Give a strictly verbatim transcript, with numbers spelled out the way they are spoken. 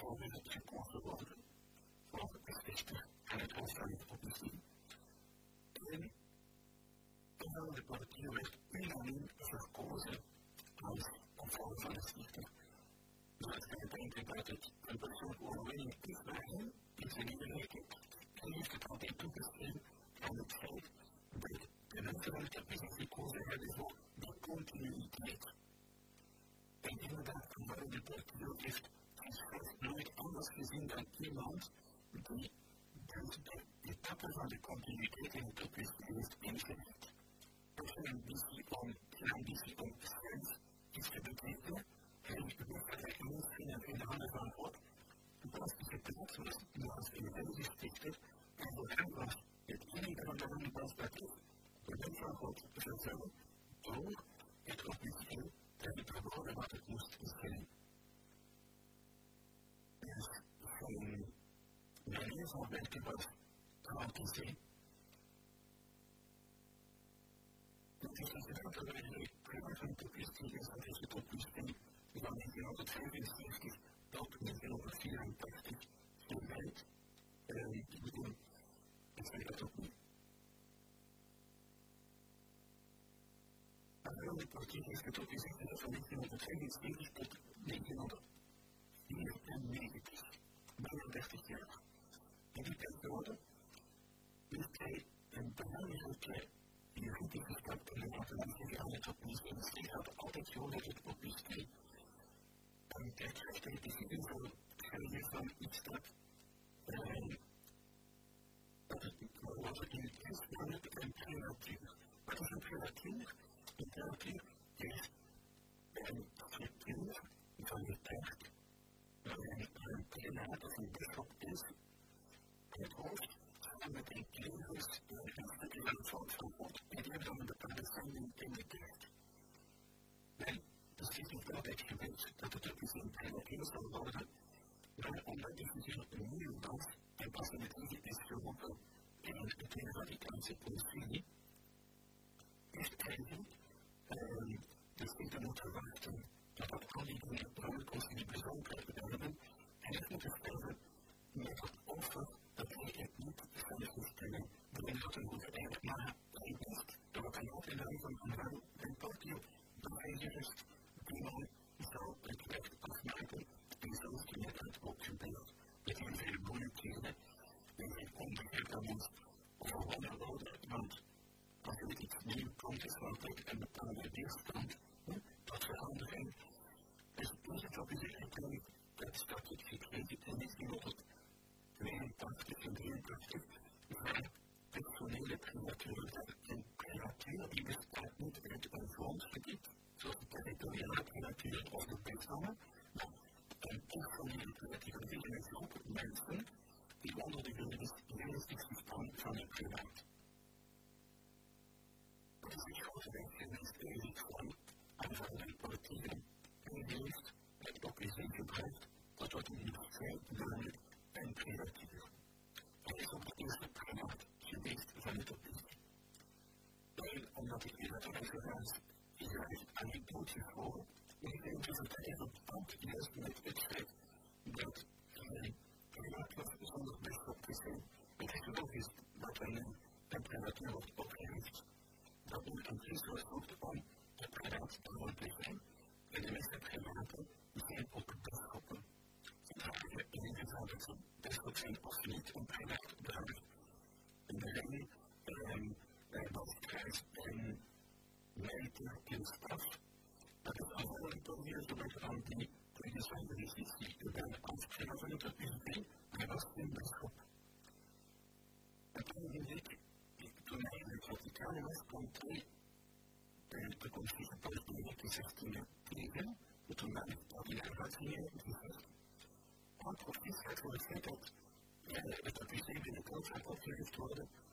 alweer het gekozen worden voor de stichter en het hoofd van het oplossing. En terwijl de portier werd unaniem verkozen als opvolger van de stichter. Maar het kan denken dat het een persoon onwillig is naar hem in zijn iedereen. Hij heeft het altijd toegestaan aan het feit dat de mensen van het oplossing gekozen hebben voor de continuïteit. En inderdaad, waarom de portier heeft hij nooit anders gezien dan iemand die dus de etappe van de continuïteit in het oplossing heeft ingezet. Er zijn ambitie om, zijn ambitie om sens iets te betekenen. Hij wist dat hij moest vinden in de handen van God. De plastische plaats was naast een heilige stichter. En voor hem was het enige wat er aan de pas dat is, de wil van God vervullen door het oplossing dat het geworden wat het moest zijn. Dus zijn manier van werken was traumatisé. Het is inderdaad dat wij de prima van het oplossing is, dat is het oplossing van negentienhonderdvijfenzeventig tot negentienhonderdvierentachtig geleid. Ik bedoel, ik zeg dat ook niet. Maar de portier heeft het ook gezegd dat van negentienhonderdvijfenzeventig tot negentienhonderdvierennegentig, bijna dertig jaar. In die periode heeft hij een belangrijke juridische stap laten zeggen aan het oplossing. Hij had altijd gehoord dat het oplossing een tijdschrift is in voor schrijven van iets dat wat het nu is, namelijk een prematuur. Wat is een prematuur? Een prematuur is een structuur van de tekst waarin een prelaat of een bisschop is het hoofd samen met een klerus een stukje van het volk van God en die hebben dan een bepaalde zending in de tekst. En dus het is niet altijd geweest dat het ook eens een prematuur zal worden, maar omdat die visie nieuw was en pas in het leven is geroepen in de Tweede Vaticaanse Concilie, heeft eigenlijk um, de stichter moeten wachten totdat al die dingen door de Concilie bezonken werden en heeft moeten sterven met het offer dat hij het niet zelf moest kunnen brengen tot een goede eind. Maar hij wist dat het een hoop in de leven van hem en portier dat hij gerust die man zou het recht afmaken en zo is het net ook gebeurd. Met heel veel moeilijkheden en geen onbegrip aan ons overwonnen worden, want als er iets nieuw komt, is er altijd een bepaalde weerstand tot verandering. Dus deze top is eigenlijk dat stapje gekregen in negentienhonderdtweeëntachtig en drieëntachtig van personele prematuur. Een prematuur die bestaat niet uit een grondgebied, zoals de territoriale prematuur of de personen, maar een personele prematuur is een groep mensen die onder de juridische staan van een privaat. Dat is het grote werk geweest eigenlijk van aanvallende politieken. Hij heeft het oplossing gebracht tot wat hij nu schrijft, namelijk een privatuur. Hij is ook de eerste primaat geweest van het oplossing. En omdat ik weer dat er referentie is er een anekdote voor, maar ik denk dat het even pand juist met het feit dat hij primaat was zonder bisschop te zijn. Het is logisch dat wanneer een privatuur wordt opgericht, dat nu een priester zoekt om de primaat te worden zijn. En de meeste primaten zijn ook bisschoppen. Ze dragen in ieder geval dat ze bisschop zijn of niet een primaat draagt. In de ring, bij Balskruis en Meiter en Staf, dat is allemaal een toegeven zoals aan die tegen zijn jurisdictie bij afspraak van het oplossing. Hij was geen bisschop. En toen ik, toen hij in het Vaticaan was, kwam hij de Concilie Paus de zestiende tegen, de toenmalige kardinaal Ratzinger, die zegt, want precies gaat voor het feit dat het oplossing binnenkort gaat opgericht worden,